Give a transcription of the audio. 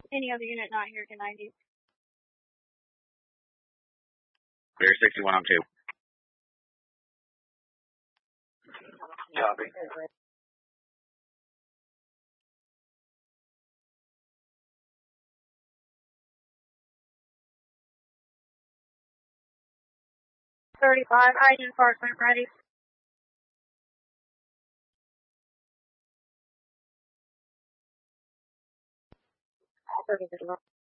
Any other unit not here to 90. Clear 61 on 2. Copy. $35, reinforcement ready. 30.